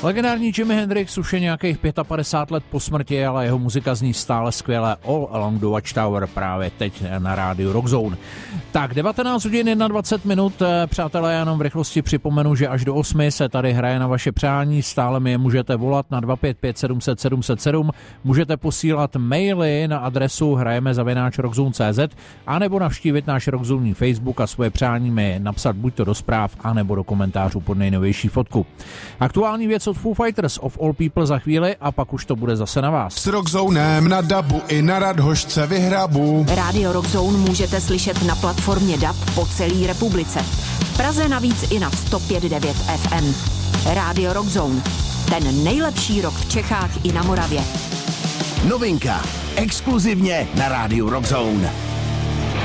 Legendární Jimi Hendrix už je nějakých 55 let po smrti, ale jeho muzika zní stále skvěle. All Along the Watchtower právě teď na rádiu Rockzone. Tak 19 hodin 21 minut, přátelé, já jenom v rychlosti připomenu, že až do 8 se tady hraje na vaše přání, stále mi je můžete volat na 255 700 707, můžete posílat maily na adresu hrajeme@rockzone.cz a nebo navštívit náš Rockzone Facebook a svoje přání mi napsat buď to do zpráv, a nebo do komentářů pod nejnovější fotku. Aktuální věc od Foo Fighters of All People za chvíli a pak už to bude zase na vás. S Rockzonem na dabu i na Radhošce vyhrabu. Radio Rockzone můžete slyšet na platformě DAB po celé republice. V Praze navíc i na 105.9 FM. Radio Rockzone. Ten nejlepší rock v Čechách i na Moravě. Novinka. Exkluzivně na rádiu Rockzone.